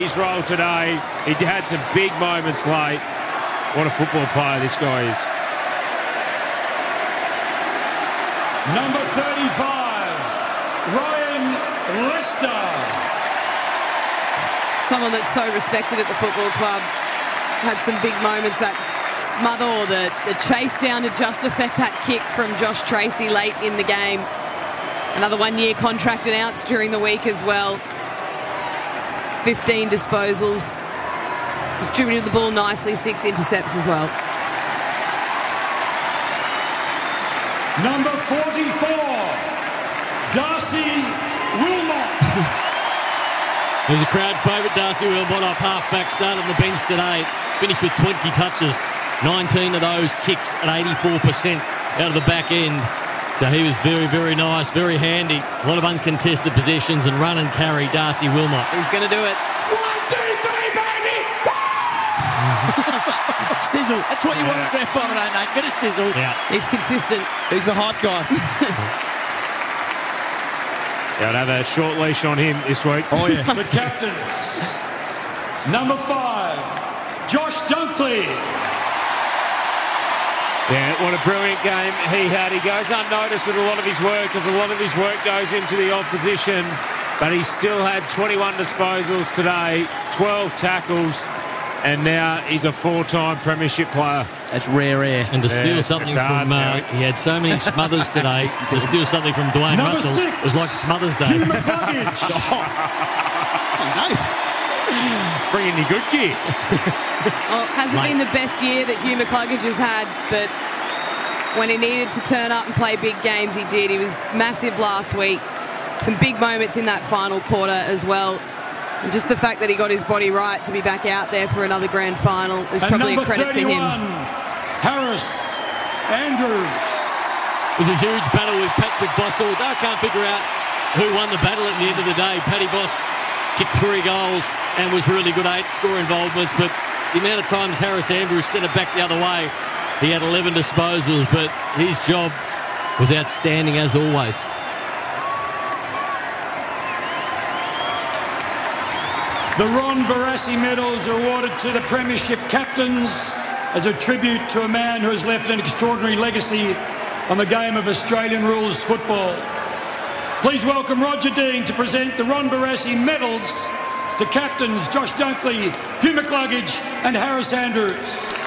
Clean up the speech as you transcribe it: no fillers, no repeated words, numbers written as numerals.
His role today, he had some big moments late. What a football player this guy is. Number 35, Ryan Lester. Someone that's so respected at the football club. Had some big moments, that smother or the chase down to just affect that kick from Josh Tracy late in the game. Another 1-year contract announced during the week as well. 15 disposals. Distributed the ball nicely, 6 intercepts as well. Number 44, Darcy Wilmot. There's a crowd favourite, Darcy Wilmot, off half-back, started on the bench today. Finished with 20 touches, 19 of those kicks at 84% out of the back end. So he was very, very nice, very handy. A lot of uncontested possessions and run and carry, Darcy Wilmot. He's going to do it. 1, 2, 3, baby! Sizzle. That's what you want at grand final, Nate. Get a sizzle. Yeah. He's consistent. He's the hype guy. Yeah, I'd have a short leash on him this week. Oh, yeah. The captains. Number 5, Josh Dunkley. Yeah, what a brilliant game he had. He goes unnoticed with a lot of his work because a lot of his work goes into the opposition. But he still had 21 disposals today, 12 tackles, and now he's a 4-time premiership player. That's rare air. And to steal something from... he had so many smothers today. To steal something from Dwayne Number Russell 6, was like Smothers Day. Hugh McCluggage. Bringing you good gear. Well, it hasn't been the best year that Hugh McCluggage has had, but when he needed to turn up and play big games, he did. He was massive last week. Some big moments in that final quarter as well. And just the fact that he got his body right to be back out there for another grand final is probably a credit to him. Harris Andrews. It was a huge battle with Patrick Bossall. I can't figure out who won the battle at the end of the day. Paddy Boss kicked 3 goals and was really good 8 score involvements, but the amount of times Harris Andrews sent it back the other way, he had 11 disposals, but his job was outstanding as always. The Ron Barassi medals are awarded to the Premiership captains as a tribute to a man who has left an extraordinary legacy on the game of Australian rules football. Please welcome Roger Dean to present the Ron Barassi medals to captains Josh Dunkley, Hugh McCluggage and Harris Andrews.